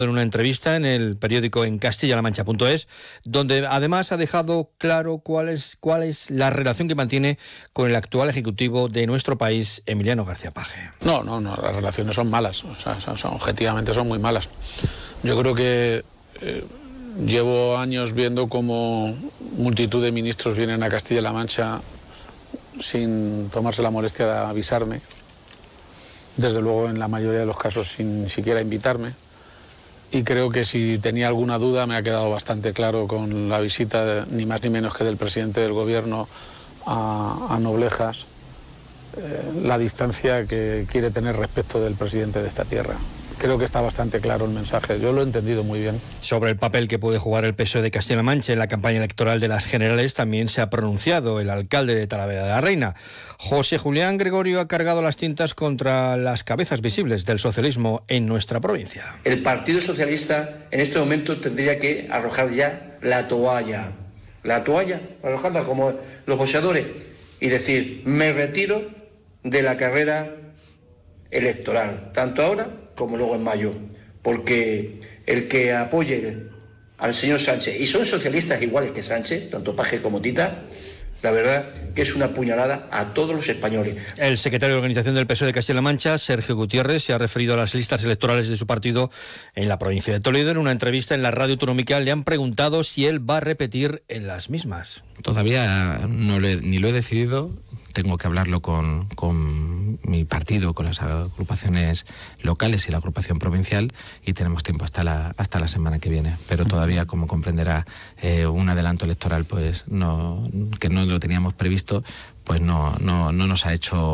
en una entrevista en el periódico en castillalamancha.es, donde además ha dejado claro cuál es la relación que mantiene con el actual ejecutivo de nuestro país, Emiliano García Paje. No, las relaciones son malas, o sea, objetivamente son muy malas. Yo creo que llevo años viendo cómo multitud de ministros vienen a Castilla-La Mancha sin tomarse la molestia de avisarme, desde luego en la mayoría de los casos sin siquiera invitarme. Y creo que si tenía alguna duda me ha quedado bastante claro con la visita, ni más ni menos que del presidente del gobierno a Noblejas, la distancia que quiere tener respecto del presidente de esta tierra. Creo que está bastante claro el mensaje, yo lo he entendido muy bien. Sobre el papel que puede jugar el PSOE de Castilla-La Mancha en la campaña electoral de las generales también se ha pronunciado el alcalde de Talavera de la Reina. José Julián Gregorio ha cargado las tintas contra las cabezas visibles del socialismo en nuestra provincia. El Partido Socialista en este momento tendría que arrojar ya la toalla, arrojarla como los boxeadores y decir, me retiro de la carrera electoral, tanto ahora como luego en mayo, porque el que apoye al señor Sánchez, y son socialistas iguales que Sánchez, tanto Paje como Tita, la verdad que es una puñalada a todos los españoles. El secretario de Organización del PSOE de Castilla-La Mancha, Sergio Gutiérrez, se ha referido a las listas electorales de su partido en la provincia de Toledo. En una entrevista en la radio autonómica le han preguntado si él va a repetir en las mismas. Todavía ni lo he decidido. Tengo que hablarlo con mi partido, con las agrupaciones locales y la agrupación provincial, y tenemos tiempo hasta la semana que viene. Pero todavía, como comprenderá, un adelanto electoral, pues que no lo teníamos previsto, pues no nos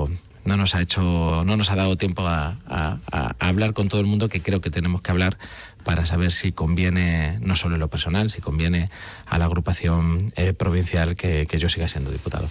ha dado tiempo a hablar con todo el mundo, que creo que tenemos que hablar para saber si conviene, no solo en lo personal, si conviene a la agrupación provincial que yo siga siendo diputado.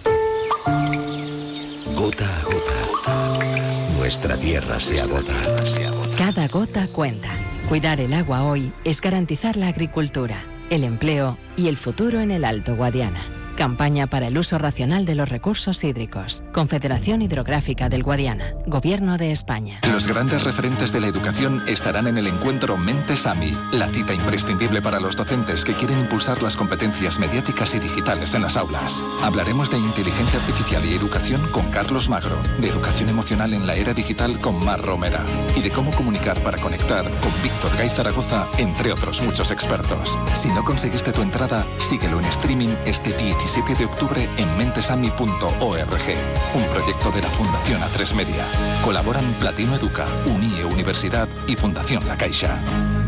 Gota a gota, nuestra tierra se agota. Cada gota cuenta. Cuidar el agua hoy es garantizar la agricultura, el empleo y el futuro en el Alto Guadiana. Campaña para el uso racional de los recursos hídricos. Confederación Hidrográfica del Guadiana. Gobierno de España. Los grandes referentes de la educación estarán en el encuentro Mentes AMI, la cita imprescindible para los docentes que quieren impulsar las competencias mediáticas y digitales en las aulas. Hablaremos de inteligencia artificial y educación con Carlos Magro, de educación emocional en la era digital con Mar Romera y de cómo comunicar para conectar con Víctor Gay Zaragoza, entre otros muchos expertos. Si no conseguiste tu entrada, síguelo en streaming este 17 de octubre en mentesami.org, un proyecto de la Fundación A3 Media. Colaboran Platino Educa, UNIE Universidad y Fundación La Caixa.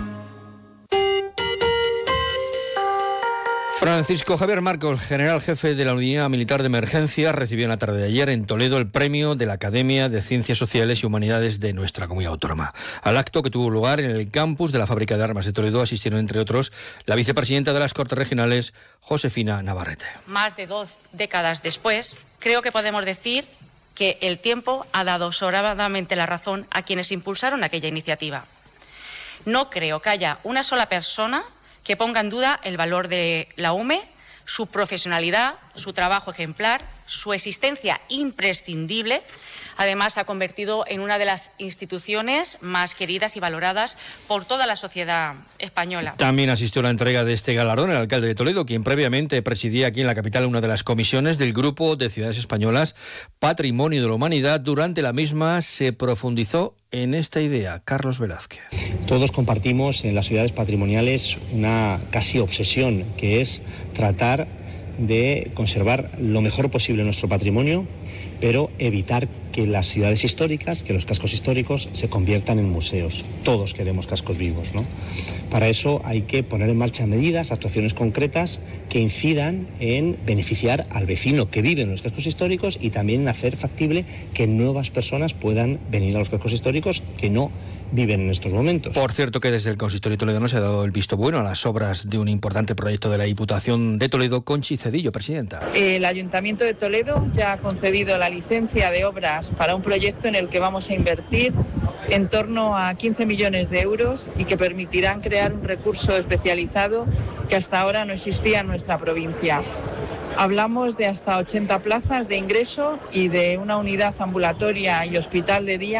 Francisco Javier Marcos, general jefe de la Unidad Militar de Emergencia, recibió en la tarde de ayer en Toledo el premio de la Academia de Ciencias Sociales y Humanidades de nuestra comunidad autónoma. Al acto, que tuvo lugar en el campus de la Fábrica de Armas de Toledo, asistieron entre otros la vicepresidenta de las Cortes Regionales, Josefina Navarrete. Más de 2 décadas después, creo que podemos decir que el tiempo ha dado sobradamente la razón a quienes impulsaron aquella iniciativa. No creo que haya una sola persona que ponga en duda el valor de la UME, su profesionalidad, su trabajo ejemplar, su existencia imprescindible. Además, se ha convertido en una de las instituciones más queridas y valoradas por toda la sociedad española. También asistió a la entrega de este galardón el alcalde de Toledo, quien previamente presidía aquí en la capital una de las comisiones del Grupo de Ciudades Españolas Patrimonio de la Humanidad. Durante la misma se profundizó en esta idea. Carlos Velázquez. Todos compartimos en las ciudades patrimoniales una casi obsesión, que es tratar de conservar lo mejor posible nuestro patrimonio, pero evitar que las ciudades históricas, que los cascos históricos se conviertan en museos. Todos queremos cascos vivos, ¿no? Para eso hay que poner en marcha medidas, actuaciones concretas que incidan en beneficiar al vecino que vive en los cascos históricos y también en hacer factible que nuevas personas puedan venir a los cascos históricos que no viven en estos momentos. Por cierto, que desde el Consistorio Toledano se ha dado el visto bueno a las obras de un importante proyecto de la Diputación de Toledo. Conchi Cedillo, presidenta. El Ayuntamiento de Toledo ya ha concedido la licencia de obras para un proyecto en el que vamos a invertir en torno a 15 millones de euros y que permitirán crear un recurso especializado que hasta ahora no existía en nuestra provincia. Hablamos de hasta 80 plazas de ingreso y de una unidad ambulatoria y hospital de día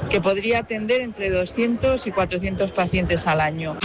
que podría atender entre 200 y 400 pacientes al año.